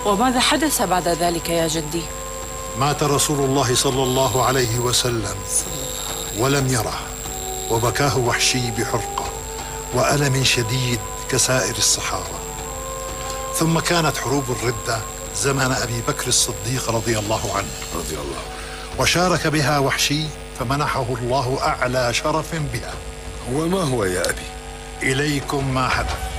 وماذا حدث بعد ذلك يا جدي؟ مات رسول الله صلى الله عليه وسلم ولم يره، وبكاه وحشي بحرقة وألم شديد كسائر الصحابة. ثم كانت حروب الردة زمن أبي بكر الصديق رضي الله عنه وشارك بها وحشي، فمنحه الله أعلى شرف بها. وما هو يا أبي؟ إليكم ما حدث.